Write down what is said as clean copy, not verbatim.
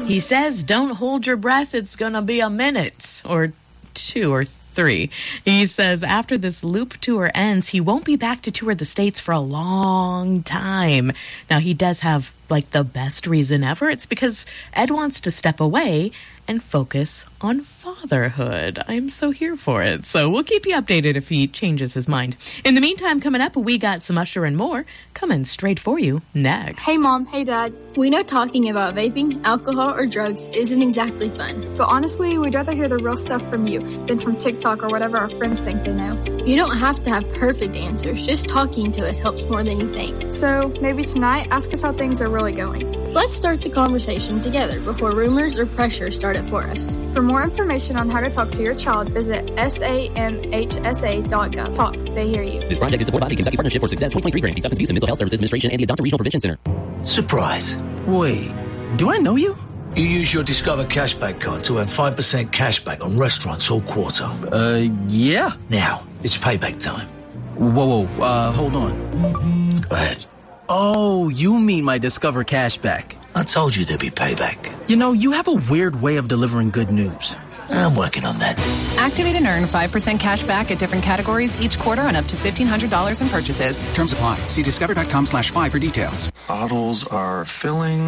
He says, don't hold your breath. It's going to be a minute or 2 or 3. He says after this Loop tour ends, he won't be back to tour the States for a long time. Now, he does have like the best reason ever. It's because Ed wants to step away and focus on fatherhood. I'm so here for it. So we'll keep you updated if he changes his mind. In the meantime, coming up, we got some Usher and more coming straight for you next. Hey, Mom. Hey, Dad. We know talking about vaping, alcohol, or drugs isn't exactly fun. But honestly, we'd rather hear the real stuff from you than from TikTok or whatever our friends think they know. You don't have to have perfect answers. Just talking to us helps more than you think. So maybe tonight, ask us how things are really going. Let's start the conversation together before rumors or pressure start it for us. For more information on how to talk to your child, visit samhsa.gov. Talk. They hear you. This project is supported by the Kentucky Partnership for Success 2023 grant, the Substance Abuse and Mental Health Services Administration, and the Adopter Regional Prevention Center. Surprise. Wait, do I know you? You use your Discover Cashback card to earn 5% cashback on restaurants all quarter. Yeah. Now, it's payback time. Whoa, hold on. Go ahead. Oh, you mean my Discover Cashback. I told you there'd be payback. You know, you have a weird way of delivering good news. I'm working on that. Activate and earn 5% cash back at different categories each quarter on up to $1,500 in purchases. Terms apply. See discover.com/5 for details. Bottles are filling.